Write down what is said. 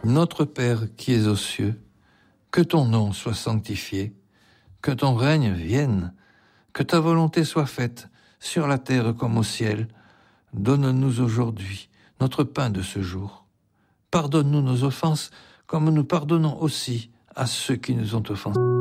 Notre Père qui es aux cieux, que ton nom soit sanctifié, que ton règne vienne, que ta volonté soit faite, sur la terre comme au ciel. Donne-nous aujourd'hui notre pain de ce jour. Pardonne-nous nos offenses, comme nous pardonnons aussi à ceux qui nous ont offensés.